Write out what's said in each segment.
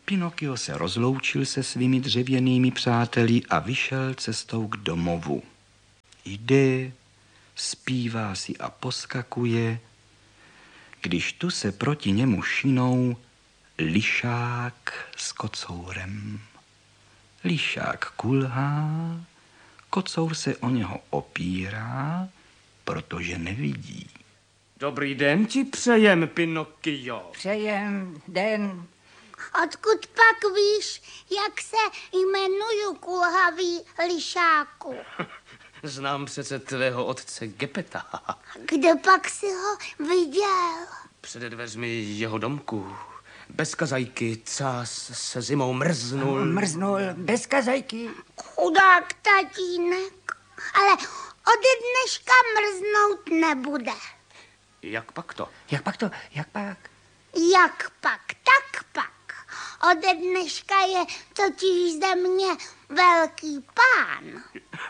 Pinokio se rozloučil se svými dřevěnými přáteli a vyšel cestou k domovu. Jde, zpívá si a poskakuje, když tu se proti němu šinou lišák s kocourem. Lišák kulhá, kocour se o něho opírá, protože nevidí. Dobrý den ti přejem, Pinokio. Přejem den. Odkud pak víš, jak se jmenuju, kulhavý lišáku? Znám přece tvého otce Gepeta. Kde pak si ho viděl? Před dveřmi jeho domku. Bez kazajky, cas se zimou mrznul. Mrznul bez kazajky. Chudák tatínek. Ale ode dneška mrznout nebude. Jak pak to? Jak pak to? Jak pak? Jak pak, tak pak. Ode dneška je totiž ze mě velký pán.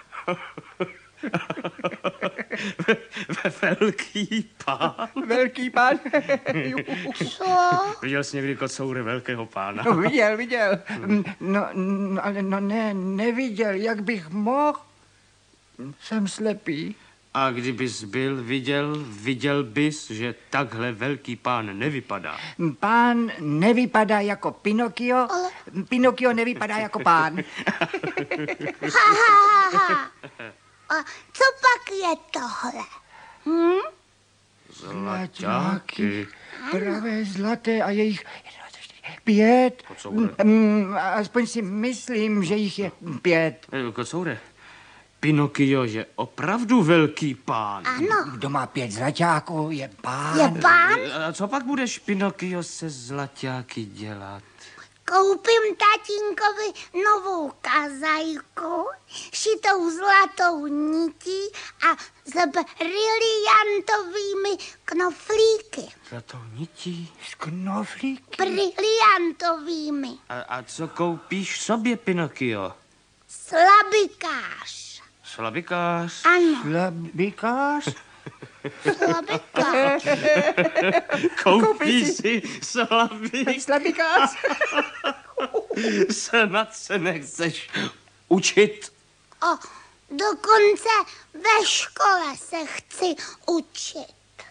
Velký pán? Velký pán. Co? Viděl jsi někdy kocoure velkého pána? No, viděl. Ale neviděl, jak bych mohl. Jsem slepý. A kdybys byl viděl bys, že takhle velký pán nevypadá. Pán nevypadá jako Pinokio, Pinokio nevypadá jako pán. Ha. A co pak je tohle? Zlaťáky. Pravé zlaté a jejich 5. Aspoň si myslím, že jich je 5. Kocoure, Pinokio je opravdu velký pán. Ano. Kdo má 5 zlaťáků, je pán. Je pán? A co pak budeš, Pinokio, se zlaťáky dělat? Koupím tatínkovi novou kazajku, šitou zlatou nití a s briliantovými knoflíky. Zlatou nití? S knoflíky? Briliantovými. A co koupíš sobě, Pinokio? Slabikář. Slabikář? Ano, Slabikář? slabikář. Koupíš si Slabikář? Snad se nechceš učit? Dokonce ve škole se chci učit.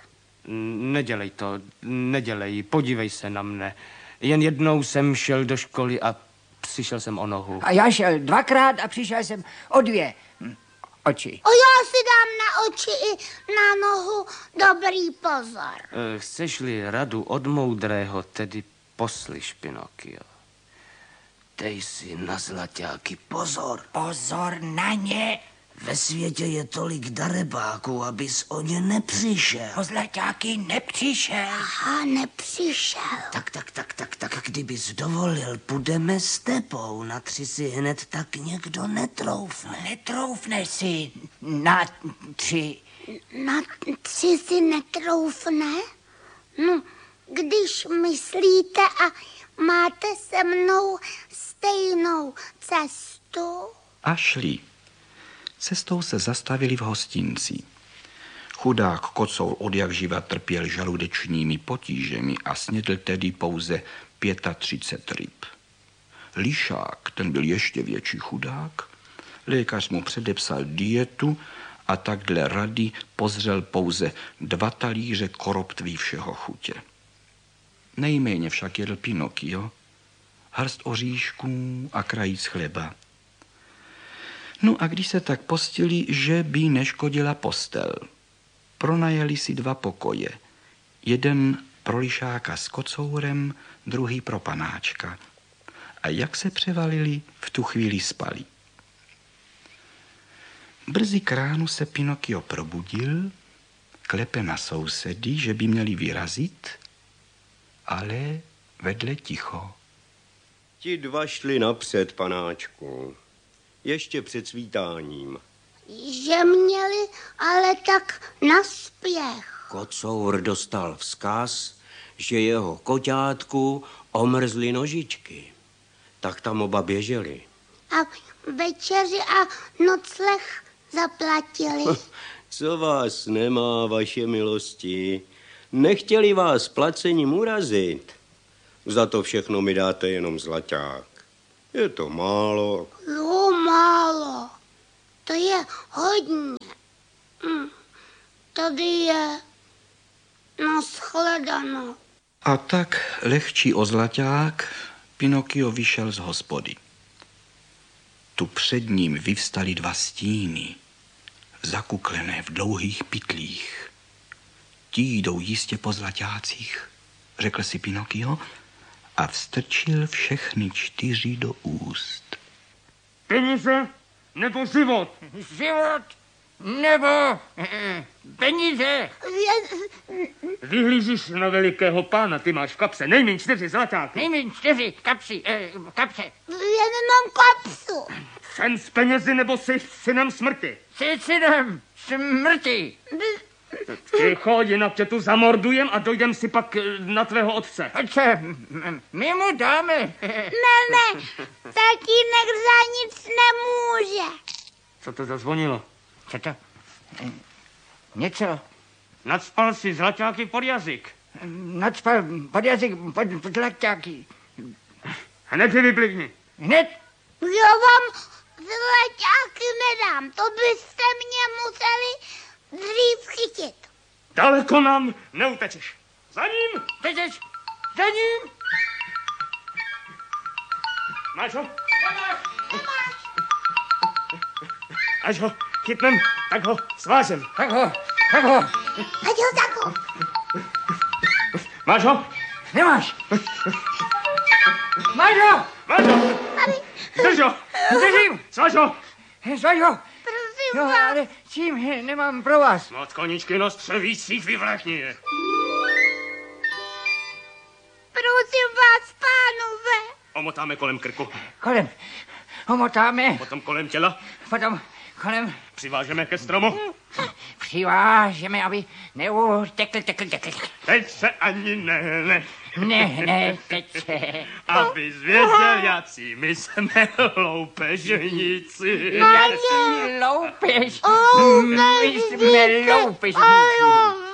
Nedělej, podívej se na mne. Jen jednou jsem šel do školy a přišel jsem o nohu. A já šel 2krát a přišel jsem o 2 oči. Já si dám na oči i na nohu dobrý pozor. Chceš-li radu od moudrého, tedy poslyš, Pinokio. Dej si na zlaťáky pozor. Pozor na ně. Ve světě je tolik darebáků, abys o ně nepřišel. O zlaťáky nepřišel. A nepřišel. Tak, kdybys dovolil, půjdeme s tebou. Na 3 si hned tak někdo netroufne. Netroufne si na 3. Na 3 si netroufne? No, když myslíte a máte se mnou stejnou cestu? A šli. Cestou se zastavili v hostinci. Chudák kocour odjakživa trpěl žaludečními potížemi a snědl tedy pouze 35 ryb. Lišák, ten byl ještě větší chudák. Lékař mu předepsal dietu a tak dle rady pozřel pouze 2 talíře koroptví všeho chutě. Nejméně však jedl Pinokio, hrst oříšků a krajíc chleba. No a když se tak postili, že by neškodila postel. Pronajeli si 2 pokoje. Jeden pro lišáka s kocourem, druhý pro panáčka. A jak se převalili, v tu chvíli spali. Brzy k ránu se Pinokio probudil, klepe na sousedy, že by měli vyrazit, ale vedle ticho. Ti 2 šli napřed, panáčku. Ještě před svítáním. Že měli ale tak naspěch. Kocour dostal vzkaz, že jeho koťátku omrzly nožičky. Tak tam oba běželi. A večeři a nocleh zaplatili. Co vás nemá, vaše milosti? Nechtěli vás placením urazit. Za to všechno mi dáte jenom zlaťák. Je to málo. Jo, málo. To je hodně. Tady je nashledanou. A tak lehčí o zlaťák Pinokio vyšel z hospody. Tu před ním vyvstaly dva stíny, zakuklené v dlouhých pytlích. Ti jdou jistě po zlaťácích, řekl si Pinokio a vstrčil všechny 4 do úst. Peníze nebo život? Život nebo peníze. Vyhlížíš na velikého pána, ty máš v kapse nejméně 4 zlaťáky. Nejméně 4 kapse. Já nemám kapsu. Jsem s penězi nebo jsi synem smrti? Jsi synem smrti. Ticho, jinak tě tu zamordujem a dojdem si pak na tvého otce. Otče, my mu dáme. Ne, tatínek za nic nemůže. Co to zazvonilo? Co to? Něco. Nacpal si zlaťáky pod jazyk. Nacpal pod jazyk, pod zlaťáky. Hned je vyplivni. Hned. Já vám zlaťáky nedám. To byste mě museli dřív chytit. Daleko nám neutečeš. Za ním! Tečeš, za ním. Máš ho? Až ho chytnem, tak ho svážem. Tak ho. Ať ho tako. Máš ho? Nemáš. Máš ho. Máš ho? Drž ho. Držím. Sváž ho. Zvaž ho. Prosím Jo, vás. ale čím nemám pro vás. Od koničky nos střevících vyvlekni je. Prosím vás, pánové. Omotáme kolem krku. Kolem. Omotáme. Potom kolem těla. Potom kolem. Přivážeme ke stromu. Přivážeme, aby neutekl. Teď se ani Ne, teď se. Aby zvěděl, jací my jsme loupežníci. Jací loupež. My jsme loupežníci. Ano,